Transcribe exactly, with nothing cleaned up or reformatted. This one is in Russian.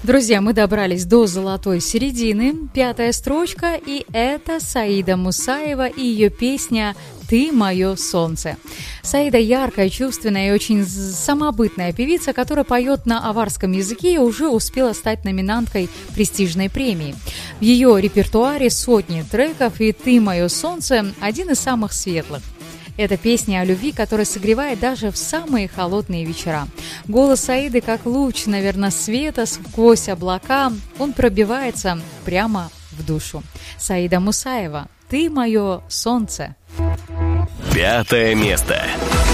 Друзья, мы добрались до золотой середины, пятая строчка, и это Саида Мусаева и ее песня «Ты мое солнце». Саида яркая, чувственная и очень самобытная певица, которая поет на аварском языке и уже успела стать номинанткой престижной премии. В ее репертуаре сотни треков, и «Ты мое солнце» – один из самых светлых. Это песня о любви, которая согревает даже в самые холодные вечера. Голос Саиды, как луч, наверное, света сквозь облака, он пробивается прямо в душу. Саида Мусаева, «Ты мое солнце». Пятое место.